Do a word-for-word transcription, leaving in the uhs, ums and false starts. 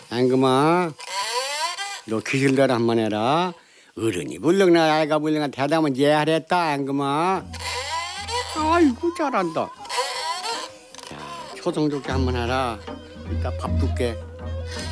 앵금아, 너 귀실대로 한번 해라. 어른이 불렁나 아이가 불렁나 대답은 예하랬다 앵금아. 아이고 잘한다. 자, 초성 좋게 한번 해라. 이따 밥 줄게.